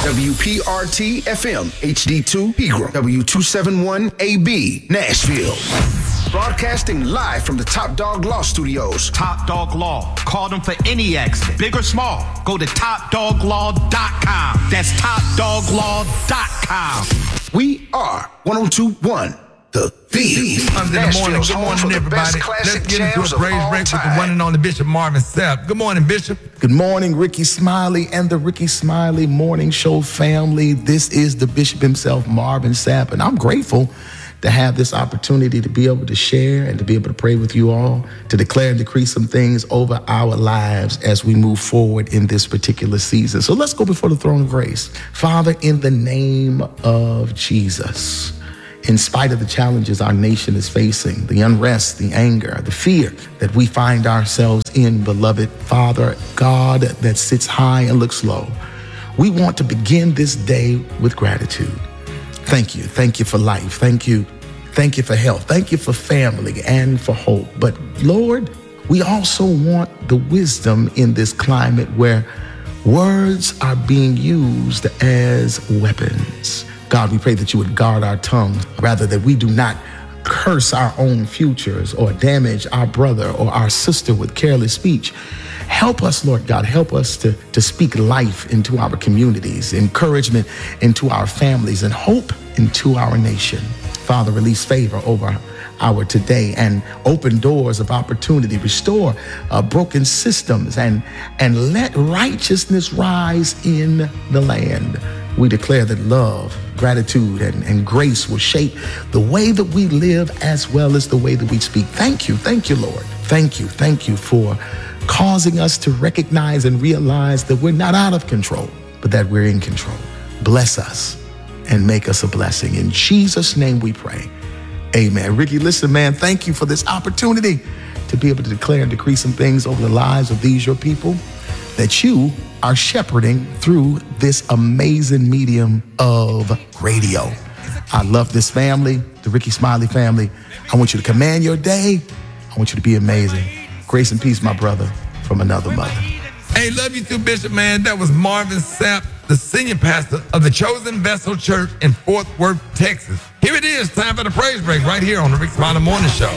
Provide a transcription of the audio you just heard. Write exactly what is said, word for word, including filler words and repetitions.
W P R T F M, H D two, Pegram, W two seventy-one A B, Nashville. Broadcasting live from the Top Dog Law Studios. Top Dog Law. Call them for any accident, big or small. Go to top dog law dot com. That's top dog law dot com. We are one oh two point one, The Beat. Good morning, good morning, everybody. Let's get into a praise break with the one and only Bishop Marvin Sapp. Good morning, Bishop. Good morning, Ricky Smiley and the Ricky Smiley Morning Show family. This is the Bishop himself, Marvin Sapp, and I'm grateful to have this opportunity to be able to share and to be able to pray with you all, to declare and decree some things over our lives as we move forward in this particular season. So let's go before the throne of grace. Father, in the name of Jesus, in spite of the challenges our nation is facing, the unrest, the anger, the fear that we find ourselves in, beloved Father, God that sits high and looks low, we want to begin this day with gratitude. Thank you. Thank you for life. Thank you. Thank you for health. Thank you for family and for hope. But Lord, we also want the wisdom in this climate where words are being used as weapons. God, we pray that you would guard our tongues, rather that we do not curse our own futures or damage our brother or our sister with careless speech. Help us, Lord God, help us to, to speak life into our communities, encouragement into our families, and hope into our nation. Father, release favor over our today and open doors of opportunity, restore uh, broken systems, and, and let righteousness rise in the land. We declare that love, gratitude, and, and grace will shape the way that we live as well as the way that we speak. Thank you. Thank you, Lord. Thank you. Thank you for causing us to recognize and realize that we're not out of control, but that we're in control. Bless us and make us a blessing. In Jesus' name we pray. Amen. Ricky, listen, man, thank you for this opportunity to be able to declare and decree some things over the lives of these, your people, that you are shepherding through this amazing medium of radio. I love this family, the Ricky Smiley family. I want you to command your day. I want you to be amazing. Grace and peace, my brother, from another mother. Hey, love you too, Bishop, man. That was Marvin Sapp, the senior pastor of the Chosen Vessel Church in Fort Worth, Texas. Here it is, time for the praise break right here on the Rick Smiley Morning Show.